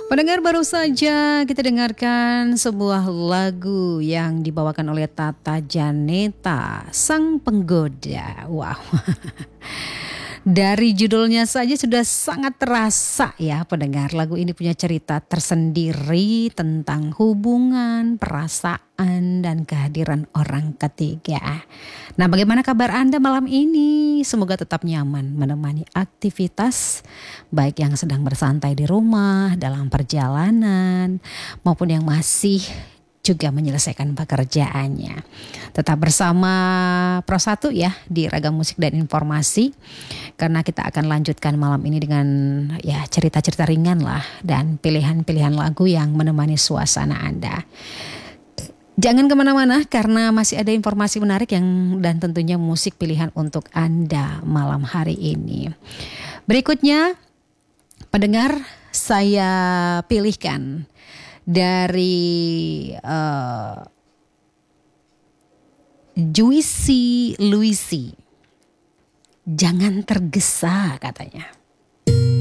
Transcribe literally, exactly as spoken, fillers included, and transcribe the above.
Pendengar, baru saja kita dengarkan sebuah lagu yang dibawakan oleh Tata Janeta, Sang Penggoda. Wow. Dari judulnya saja sudah sangat terasa ya pendengar. Lagu ini punya cerita tersendiri tentang hubungan, perasaan, dan kehadiran orang ketiga. Nah, bagaimana kabar Anda malam ini? Semoga tetap nyaman menemani aktivitas, baik yang sedang bersantai di rumah, dalam perjalanan, maupun yang masih juga menyelesaikan pekerjaannya. Tetap bersama Pro satu ya di Ragam Musik dan Informasi, karena kita akan lanjutkan malam ini dengan ya cerita-cerita ringan lah dan pilihan-pilihan lagu yang menemani suasana Anda. Jangan kemana-mana karena masih ada informasi menarik yang dan tentunya musik pilihan untuk Anda malam hari ini. Berikutnya, pendengar, saya pilihkan dari uh, Juicy Luisi, Jangan Tergesa katanya.